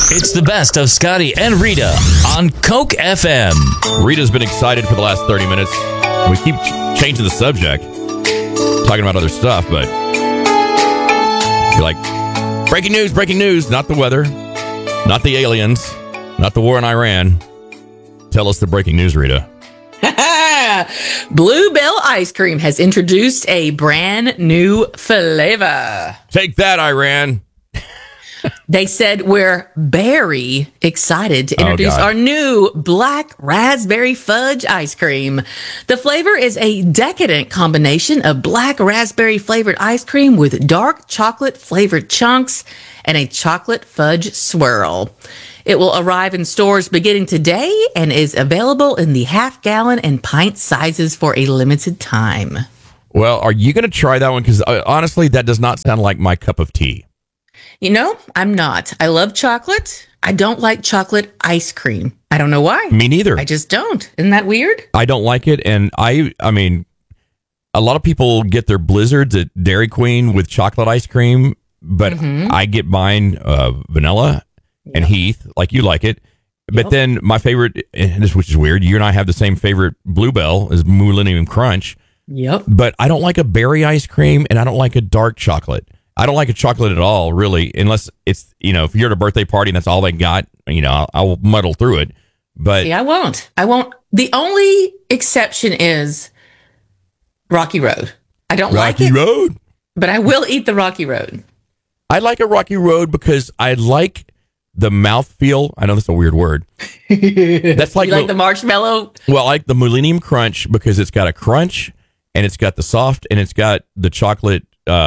It's the best of Scotty and Rita on Coke FM. Rita's been excited for the last 30 minutes. We keep changing the subject, talking about other stuff, but you're like, breaking news, not the weather, not the aliens, not the war in Iran. Tell us the breaking news, Rita. Bluebell ice cream has introduced a brand new flavor. Take that, Iran. They said we're very excited to introduce our new black raspberry fudge ice cream. The flavor is a decadent combination of black raspberry flavored ice cream with dark chocolate flavored chunks and a chocolate fudge swirl. It will arrive in stores beginning today and is available in the half-gallon and pint sizes for a limited time. Well, are you going to try that one? Because honestly, that does not sound like my cup of tea. You know, I'm not. I love chocolate. I don't like chocolate ice cream. I don't know why. Me neither. I just don't. Isn't that weird? I don't like it. And I mean, a lot of people get their Blizzards at Dairy Queen with chocolate ice cream, but I get mine vanilla and Heath, like you like it. But then my favorite, which is weird, you and I have the same favorite Bluebell, is Millennium Crunch. Yep. But I don't like a berry ice cream, and I don't like a dark chocolate. I don't like a chocolate at all, really, unless it's, if you're at a birthday party and that's all they got, I'll muddle through it. But see, I won't. The only exception is Rocky Road. I don't like it. Rocky Road. But I will eat the Rocky Road. I like a Rocky Road because I like the mouthfeel. I know that's a weird word. That's like, you like the marshmallow? Well, I like the Millennium Crunch because it's got a crunch and it's got the soft and it's got the chocolate,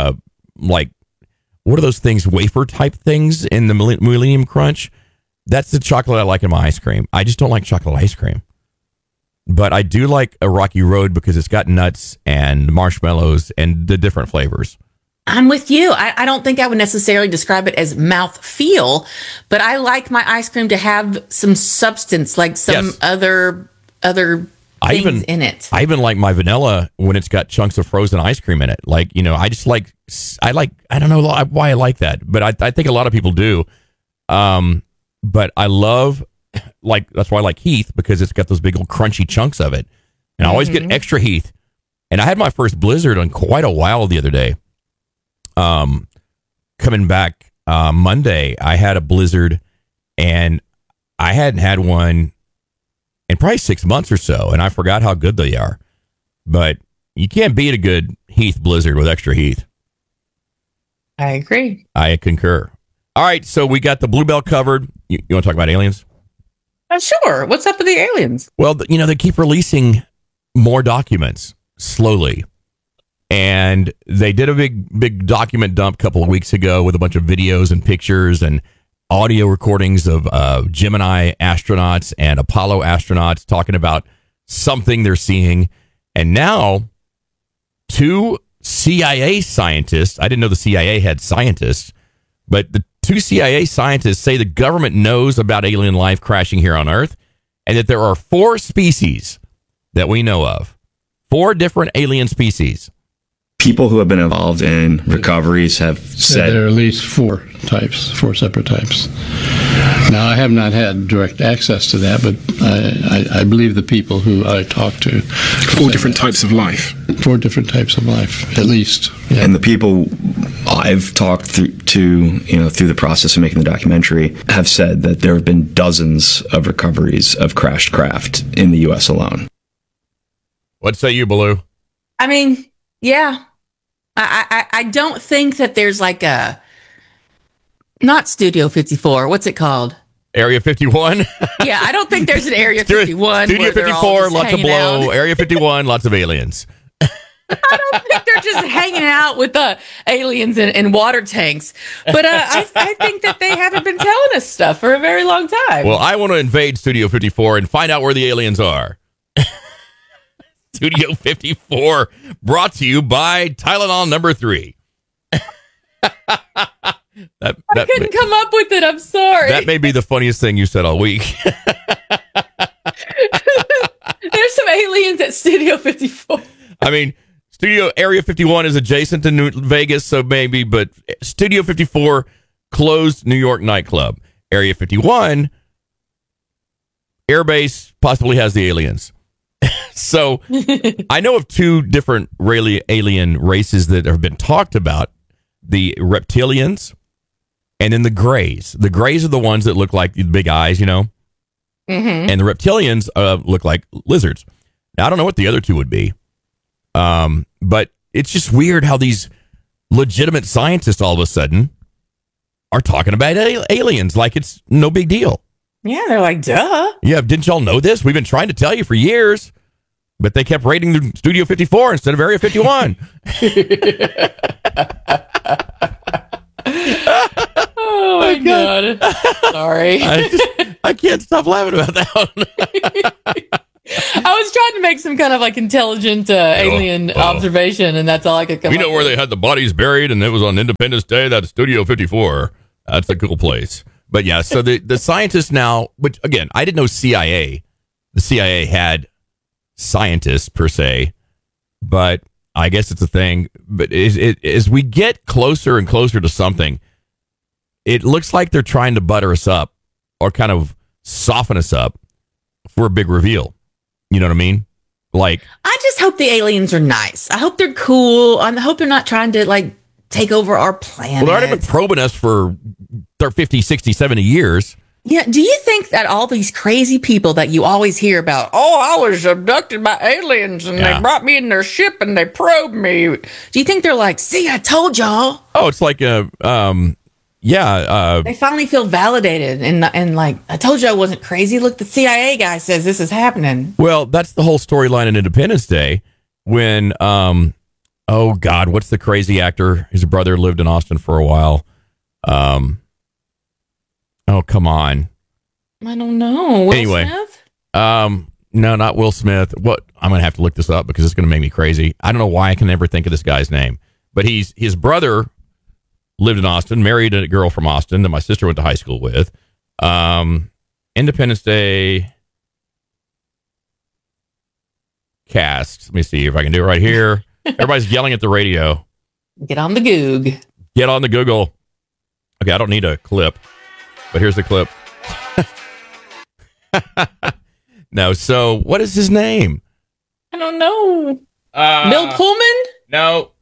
what are those things, wafer type things in the Millennium Crunch? That's the chocolate I like in my ice cream. I just don't like chocolate ice cream. But I do like a Rocky Road because it's got nuts and marshmallows and the different flavors. I'm with you. I don't think I would necessarily describe it as mouth feel, but I like my ice cream to have some substance, like some other things in it. I even like my vanilla when it's got chunks of frozen ice cream in it. Like, I don't know why I like that, but I think a lot of people do. But I love, that's why I like Heath, because it's got those big old crunchy chunks of it. And I always get extra Heath. And I had my first Blizzard on quite a while the other day. Coming back Monday, I had a Blizzard, and I hadn't had one in probably 6 months or so, and I forgot how good they are. But you can't beat a good Heath Blizzard with extra Heath. I agree. I concur. All right, so we got the Bluebell covered. You want to talk about aliens? Sure. What's up with the aliens? Well, they keep releasing more documents slowly. And they did a big document dump a couple of weeks ago with a bunch of videos and pictures and audio recordings of Gemini astronauts and Apollo astronauts talking about something they're seeing. And now 2 CIA scientists, I didn't know the CIA had scientists, but the 2 CIA scientists say the government knows about alien life crashing here on Earth and that there are 4 species that we know of. 4 different alien species. People who have been involved in recoveries have said there are at least 4 separate types. Now, I have not had direct access to that, but I believe the people who I talked to. 4 different types of life. 4 different types of life, at least. Yeah. And the people I've talked to, through the process of making the documentary, have said that there have been dozens of recoveries of crashed craft in the U.S. alone. What say you, Baloo? I mean, yeah. I don't think that there's like not Studio 54. What's it called? Area 51? Yeah, I don't think there's an Area 51. Studio 54, lots of blow. Area 51, lots of aliens. I don't think they're just hanging out with the aliens in water tanks. But I think that they haven't been telling us stuff for a very long time. Well, I want to invade Studio 54 and find out where the aliens are. Studio 54, brought to you by Tylenol number 3. I couldn't come up with it. I'm sorry. That may be the funniest thing you said all week. There's some aliens at Studio 54. I mean, Area 51 is adjacent to Vegas, so maybe, but Studio 54, closed New York nightclub. Area 51 airbase possibly has the aliens. So I know of two different alien races that have been talked about: the reptilians and then the grays. The grays are the ones that look like the big eyes, you know, and the reptilians look like lizards. Now, I don't know what the other two would be, but it's just weird how these legitimate scientists all of a sudden are talking about aliens like it's no big deal. Yeah, they're like, duh. Yeah, didn't y'all know this? We've been trying to tell you for years, but they kept raiding Studio 54 instead of Area 51. Oh my God. Sorry. I can't stop laughing about that one. I was trying to make some kind of like intelligent alien observation, and that's all I could come up with. You know where they had the bodies buried, and it was on Independence Day? That's Studio 54. That's a cool place. But yeah, so the scientists now, which again, I didn't know the CIA had scientists per se, but I guess it's a thing. But as we get closer and closer to something, it looks like they're trying to butter us up or kind of soften us up for a big reveal. You know what I mean? Like, I just hope the aliens are nice. I hope they're cool. I hope they're not trying to like take over our planet. Well, they've already been probing us for 50, 60, 70 years. Yeah. Do you think that all these crazy people that you always hear about, I was abducted by aliens and they brought me in their ship and they probed me. Do you think they're like, see, I told y'all? Oh, it's like they finally feel validated and like, I told you I wasn't crazy. Look, the CIA guy says this is happening. Well, that's the whole storyline in Independence Day when, oh God, what's the crazy actor? His brother lived in Austin for a while. Oh, come on. I don't know. Will Smith? No, not Will Smith. What? I'm going to have to look this up because it's going to make me crazy. I don't know why I can never think of this guy's name, but his brother lived in Austin, married a girl from Austin that my sister went to high school with. Independence Day cast. Let me see if I can do it right here. Everybody's yelling at the radio. Get on the Goog. Get on the Google. Okay, I don't need a clip, but here's the clip. No, so what is his name? I don't know. Bill Pullman? No.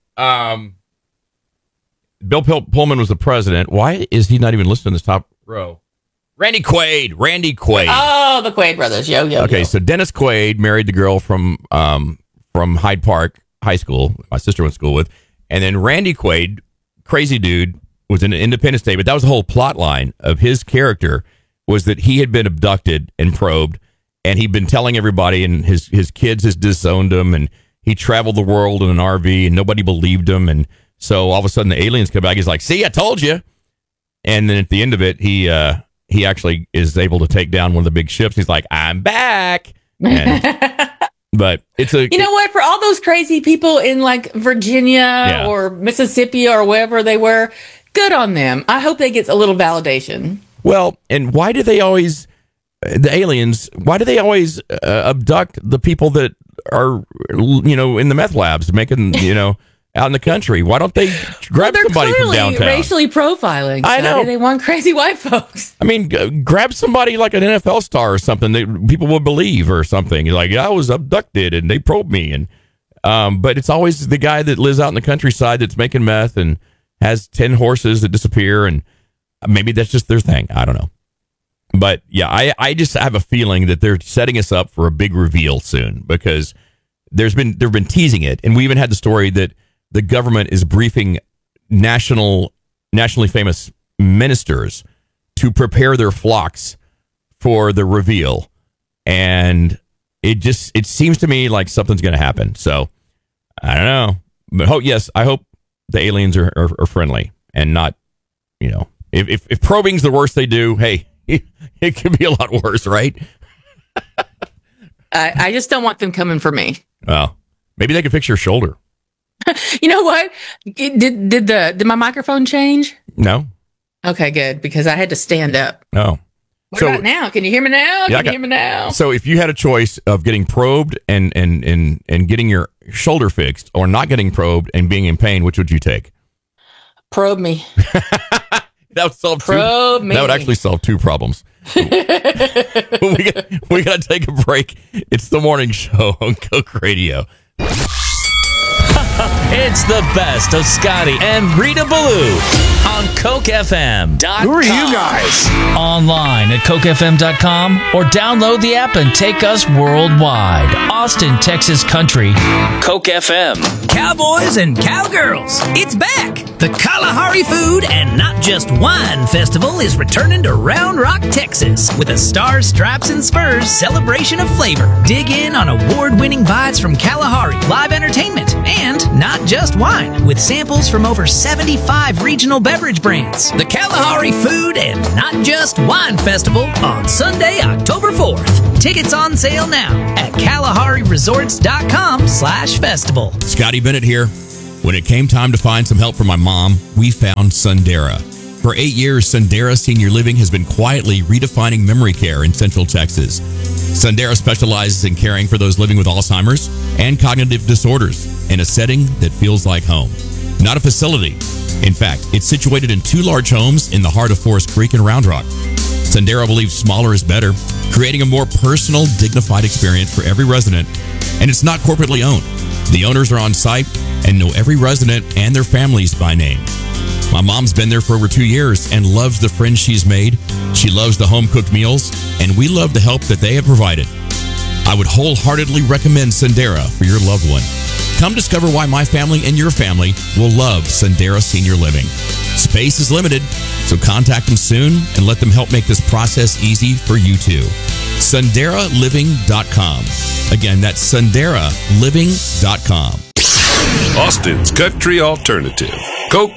Bill Pullman was the president. Why is he not even listed in this top row? Randy Quaid. Oh, the Quaid brothers. Yo. Okay, so Dennis Quaid married the girl from Hyde Park High School, my sister went to school with. And then Randy Quaid, crazy dude, was in Independence Day. But that was the whole plot line of his character, was that he had been abducted and probed. And he'd been telling everybody, and his kids has disowned him. And he traveled the world in an RV, and nobody believed him. And so all of a sudden the aliens come back. He's like, see, I told you. And then at the end of it, he actually is able to take down one of the big ships. He's like, I'm back. And, but it's you know what? For all those crazy people in like Virginia or Mississippi or wherever they were, good on them. I hope they get a little validation. Well, and why do they always, the aliens, why do they always abduct the people that are, in the meth labs making, out in the country? Why don't they grab somebody from downtown? They're racially profiling. I know. They want crazy white folks. I mean, grab somebody like an NFL star or something that people will believe or something. Like, I was abducted and they probed me. And but it's always the guy that lives out in the countryside that's making meth and has 10 horses that disappear. And maybe that's just their thing. I don't know. But yeah, I just have a feeling that they're setting us up for a big reveal soon, because they've been teasing it. And we even had the story that the government is briefing nationally famous ministers to prepare their flocks for the reveal. And it seems to me like something's going to happen. So I don't know. But I hope the aliens are friendly and not, if probing's the worst they do, hey, it could be a lot worse, right? I just don't want them coming for me. Well, maybe they can fix your shoulder. You know what? Did my microphone change? No. Okay, good, because I had to stand up. No. What about now? Can you hear me now? Can you hear me now? So if you had a choice of getting probed and getting your shoulder fixed, or not getting probed and being in pain, which would you take? Probe me. That would actually solve two problems. we got to take a break. It's the morning show on Coke Radio. It's the best of Scotty and Rita Ballou on CokeFM.com. Who are you guys? Online at CokeFM.com or download the app and take us worldwide. Austin, Texas country, Coke FM. Cowboys and cowgirls, it's back! The Kalahari Food and Not Just Wine Festival is returning to Round Rock, Texas with a Stars, Stripes, and Spurs celebration of flavor. Dig in on award-winning bites from Kalahari, live entertainment, and not just wine, with samples from over 75 regional beverage brands. The Kalahari Food and Not Just Wine Festival on Sunday, October 4th. Tickets on sale now at KalahariResorts.com/festival. Scotty Bennett here. When it came time to find some help for my mom, we found Sundera. For 8 years, Sundera Senior Living has been quietly redefining memory care in Central Texas. Sundera specializes in caring for those living with Alzheimer's and cognitive disorders in a setting that feels like home. Not a facility. In fact, it's situated in 2 large homes in the heart of Forest Creek and Round Rock. Sundera believes smaller is better, creating a more personal, dignified experience for every resident, and it's not corporately owned. The owners are on site and know every resident and their families by name. My mom's been there for over 2 years and loves the friends she's made. She loves the home-cooked meals, and we love the help that they have provided. I would wholeheartedly recommend Sundera for your loved one. Come discover why my family and your family will love Sundera Senior Living. Space is limited, so contact them soon and let them help make this process easy for you too. SunderaLiving.com. Again, that's SunderaLiving.com. Austin's Country Alternative. Coke